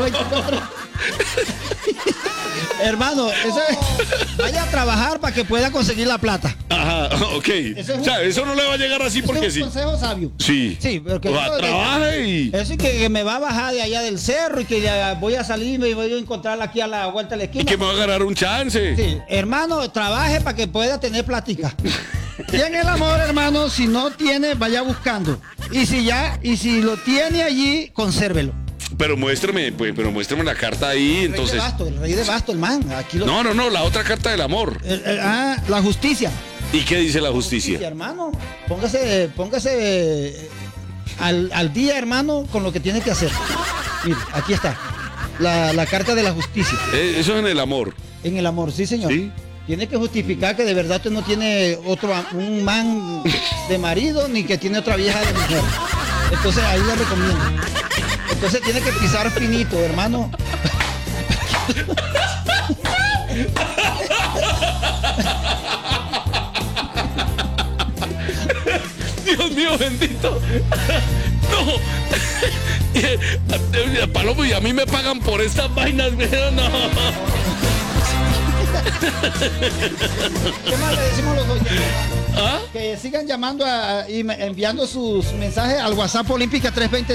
24. Hermano, vaya a trabajar para que pueda conseguir la plata. Ajá, ok. O sea, eso no le va a llegar así porque sí. Es un consejo sabio. Sí. Sí, porque trabaje y... Eso es que me va a bajar de allá del cerro y que ya voy a salir y me voy a encontrar aquí a la vuelta de la esquina. Y que me va a ganar un chance. Sí, hermano, trabaje para que pueda tener plática. Y en el amor, hermano, si no tiene, vaya buscando. Y si lo tiene allí, consérvelo. Pero muéstrame la carta ahí, entonces. El rey de basto, el man. Aquí No, la otra carta del amor. La justicia. ¿Y qué dice la justicia? Hermano, póngase al día, hermano, con lo que tiene que hacer. Mire, aquí está. La carta de la justicia. Eso es en el amor. En el amor, sí, señor. ¿Sí? Tiene que justificar que de verdad usted no tiene un man de marido ni que tiene otra vieja de mujer. Entonces ahí le recomiendo. Entonces tiene que pisar finito, hermano. Dios mío, bendito. No. Palomo, y a mí me pagan por estas vainas, pero no. ¿Qué más le decimos los oyentes? ¿Ah? Que sigan llamando y enviando sus mensajes al WhatsApp Olímpica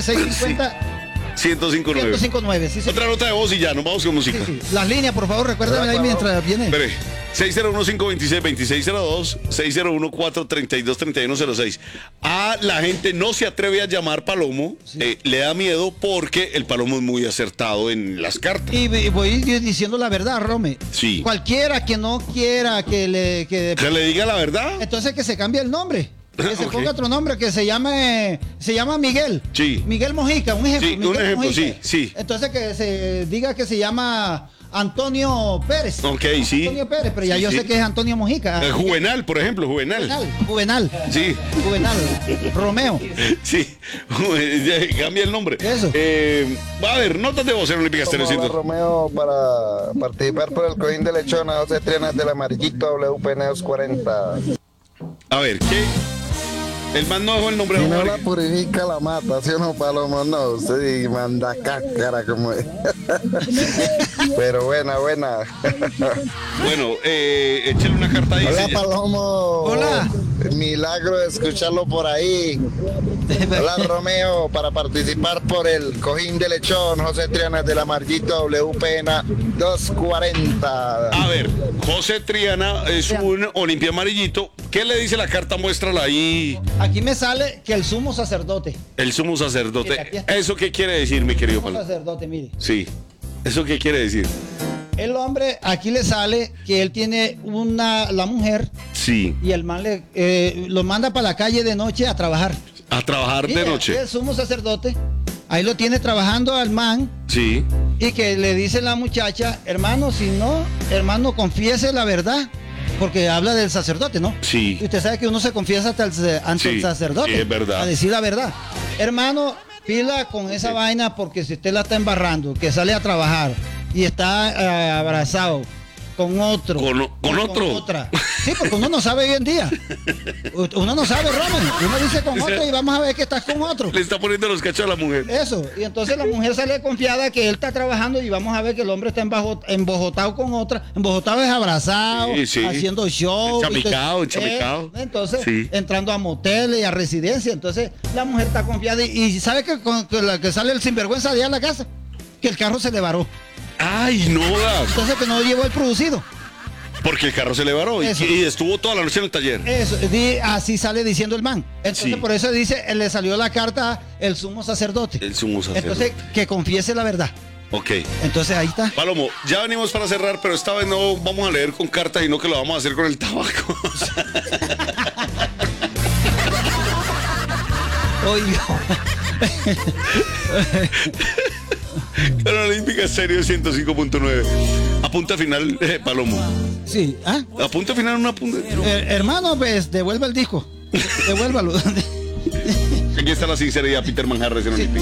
320-650-1059. Sí, Otra nota de voz y ya, nos vamos con música. Sí. Las líneas, por favor, recuérdame ahí mientras viene. Espere. 601-526-2602, 601-432-3106. La gente no se atreve a llamar Palomo, le da miedo porque el Palomo es muy acertado en las cartas. Y voy diciendo la verdad, Rome. Sí. Cualquiera que no quiera que le diga la verdad. Entonces que se cambie el nombre. Que se ponga otro nombre, que se llama Miguel. Sí. Miguel Mojica, un ejemplo. Sí, Miguel un ejemplo, Mojica. sí. Entonces que se diga que se llama Antonio Pérez. Ok, sí. Antonio Pérez, pero ya yo sé que es Antonio Mojica. Juvenal, por ejemplo, Juvenal. Sí. Juvenal. Romeo. Sí. Cambia el nombre. Eso. Va a haber notas de voz en Olímpica Estéreo. Romeo para participar por el cojín de lechona, José Triana del Amarillito, WPNeos 40. A ver, ¿qué? El man no dejó el nombre Si de no Jorge. la purifica, la mata, ¿sí o no, Palomo? No, usted manda cáscara como es. Pero buena. Bueno, échale una carta ahí. Hola, Palomo. Hola. Milagro de escucharlo por ahí. Hola, Romeo, para participar por el cojín de lechón, José Triana del Amarillito, WPN 240. A ver, José Triana es un Olimpia amarillito. ¿Qué le dice la carta? Muéstrala ahí. Aquí me sale que el sumo sacerdote. El sumo Mira, sacerdote. aquí está. ¿Eso qué quiere decir, mi querido Sumo Palomo? sacerdote, mire. Sí. ¿Eso qué quiere decir? El hombre, aquí le sale que él tiene la mujer Sí. y el man lo manda para la calle de noche a trabajar. A trabajar Mira, de noche. el sumo sacerdote, ahí lo tiene trabajando al man Sí. y que le dice la muchacha, hermano, si no, hermano, confiese la verdad. Porque habla del sacerdote, ¿no? Sí. Y usted sabe que uno se confiesa ante el sacerdote. Sí, es verdad. A decir la verdad. Hermano, pila con esa vaina porque si usted la está embarrando, que sale a trabajar y está abrazado con otro. Con otro. Otra. Sí, porque uno no sabe hoy en día. Uno no sabe, Roman. Uno dice con otro y vamos a ver que estás con otro. Le está poniendo los cachos a la mujer. Eso. Y entonces la mujer sale confiada que él está trabajando y vamos a ver que el hombre está embojotado con otra. Embojotado es abrazado, Sí. haciendo show. Chamicado. Entonces, Sí. entrando a moteles y a residencia. Entonces, la mujer está confiada y sabe que que sale el sinvergüenza de allá a la casa, que el carro se le varó. Ay, no das. Entonces, que no llevó el producido. Porque el carro se le varó y estuvo toda la noche en el taller. Eso, así sale diciendo el man. Entonces, por eso dice, le salió la carta el sumo sacerdote. El sumo sacerdote. Entonces, que confiese la verdad. Ok. Entonces, ahí está. Palomo, ya venimos para cerrar, pero esta vez no vamos a leer con cartas, sino que lo vamos a hacer con el tabaco. Oiga. Con Olímpica Estéreo 105.9. Apunta final, Palomo. Sí, ¿ah? Apunta final, una punta. Hermano, pues, devuelva el disco. Devuélvalo. Aquí está la sinceridad, Peter Manjarres en Olímpica.